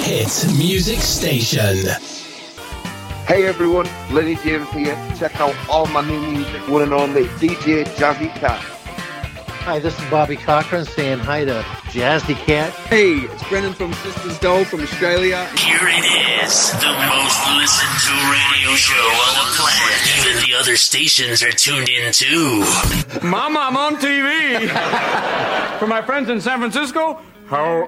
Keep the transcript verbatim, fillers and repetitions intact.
hit music station. Hey everyone, Lenny James here. Check out all my new music, one and only D J Jazzy Cat. Hi, this is Bobby Cochran saying hi to Jazzy Cat. Hey, it's Brendan from Sisters Doll from Australia. Here it is, the most listened to radio show on the planet. Even the other stations are tuned in too. Mama, I'm on T V. For my friends in San Francisco, how